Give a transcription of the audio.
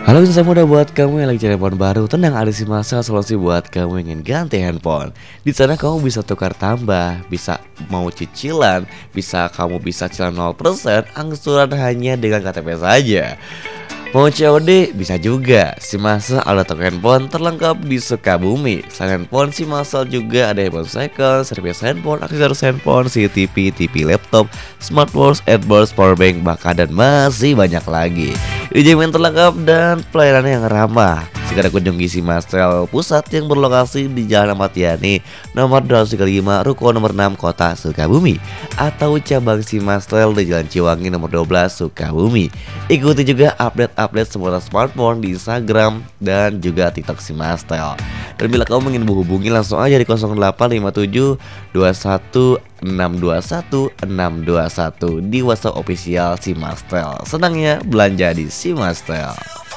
Halo saya muda, buat kamu yang lagi cari handphone baru, tenang, ada si Masa solusi buat kamu yang ingin ganti handphone. Di sana kamu bisa tukar tambah, bisa mau cicilan, bisa cicilan 0%, angsuran hanya dengan KTP saja. Mau COD bisa juga. Si Masa ada toko handphone terlengkap di Sukabumi. Selain handphone, si Masa juga ada handphone second, servis handphone, aksesoris handphone, CCTV, TV laptop, smartwatch, earbuds, powerbank, bahkan dan masih banyak lagi. Dijamin terlengkap dan pelayanan yang ramah. Segera kunjungi si Mastel Pusat yang berlokasi di Jalan Ahmad Yani nomor 235 Ruko nomor 6 Kota Sukabumi, atau cabang si Mastel di Jalan Ciwangi nomor 12 Sukabumi. Ikuti juga update seputar smartphone di Instagram dan juga TikTok si Mastel. Dan bila kamu ingin menghubungi, langsung aja di 0857 21 621 621 di WhatsApp official si Mastel. Senangnya belanja di si Mastel.